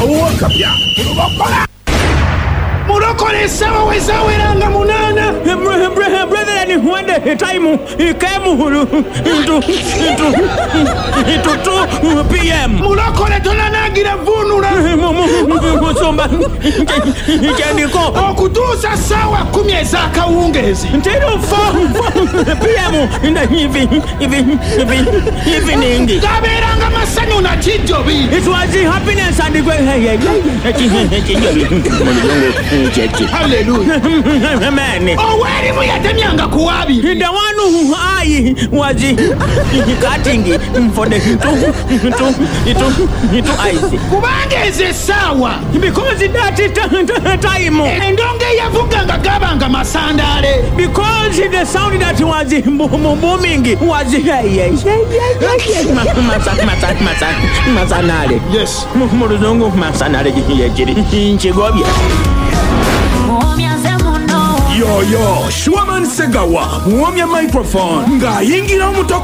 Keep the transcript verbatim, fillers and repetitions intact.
kawuwa kapya mulokola mulokole sawa wezawelanga munana brother ni wende time ikemuru into into into two p m mulokole tonanagira vunula musomba ikendiko okutuusa sawa kumi ezakawungezi ntero four p m inda hivi hivi hivi evening gaberanga masanyu na kijobi. It was the happiness and the hallelujah. Amen. Oh, where did we get them younger kuwabi? The one who I was cutting for the two two two eyes. Kubangeze sawa. Because that time. Endonge yavuganga gabanga masandale. Because the sound that was booming was masanale. Yes. Muruzungu masanale yejiri nchigobya. Yo yo, Shwaman Segawa, muomya microphone. Nga yingira mutoka